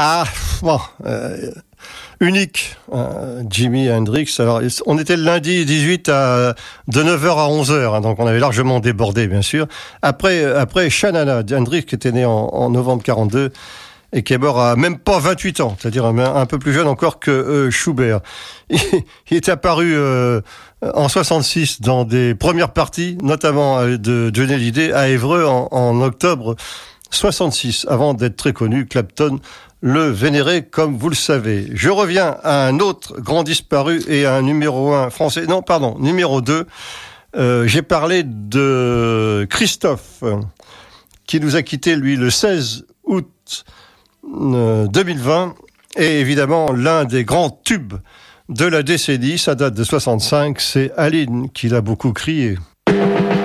Ah, bon, unique, Jimi Hendrix. Alors, on était le lundi 18 de 9h à 11h, donc on avait largement débordé, bien sûr. Après Shanana, Hendrix, qui était né en novembre 42 et qui est mort à même pas 28 ans, c'est-à-dire un peu plus jeune encore que Schubert. Il est apparu en 66 dans des premières parties, notamment de Johnny Hallyday à Évreux en octobre 66, avant d'être très connu. Clapton le vénérait, comme vous le savez. Je reviens à un autre grand disparu et à un numéro 1 français. Non, pardon, numéro 2. J'ai parlé de Christophe, qui nous a quittés, lui, le 16 août 2020. Et évidemment, l'un des grands tubes de la décennie, ça date de 65, c'est Aline qui l'a beaucoup crié.